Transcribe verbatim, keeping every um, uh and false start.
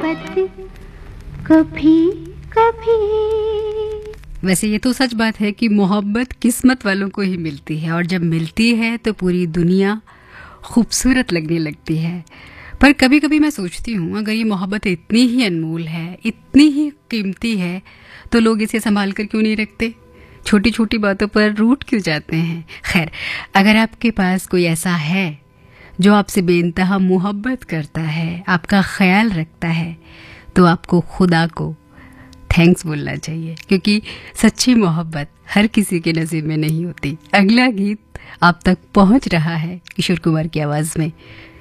मोहब्बत कभी कभी। वैसे ये तो सच बात है कि मोहब्बत किस्मत वालों को ही मिलती है, और जब मिलती है तो पूरी दुनिया खूबसूरत लगने लगती है। पर कभी कभी मैं सोचती हूँ, अगर ये मोहब्बत इतनी ही अनमोल है, इतनी ही कीमती है, तो लोग इसे संभाल कर क्यों नहीं रखते? छोटी छोटी बातों पर रूठ क्यों जाते हैं? खैर, अगर आपके पास कोई ऐसा है जो आपसे बेइंतहा मोहब्बत करता है, आपका ख्याल रखता है, तो आपको खुदा को थैंक्स बोलना चाहिए, क्योंकि सच्ची मोहब्बत हर किसी के नसीब में नहीं होती। अगला गीत आप तक पहुंच रहा है किशोर कुमार की आवाज़ में।